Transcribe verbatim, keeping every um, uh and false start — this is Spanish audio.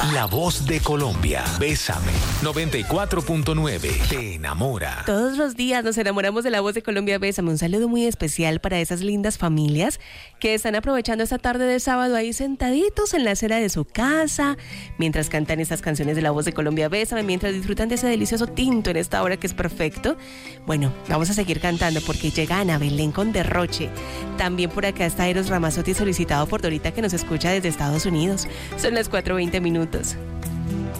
La voz de Colombia. Bésame. noventa y cuatro punto nueve. Te enamora. Todos los días nos enamoramos de La Voz de Colombia. Bésame. Un saludo muy especial para esas lindas familias que están aprovechando esta tarde de sábado ahí sentaditos en la acera de su casa, mientras cantan estas canciones de La Voz de Colombia. Bésame, mientras disfrutan de ese delicioso tinto en esta hora que es perfecto. Bueno, vamos a seguir cantando porque llega Ana Belén con Derroche. También por acá está Eros Ramazzotti, solicitado por Dorita, que nos escucha desde Estados Unidos. Son las cuatro veinte minutos.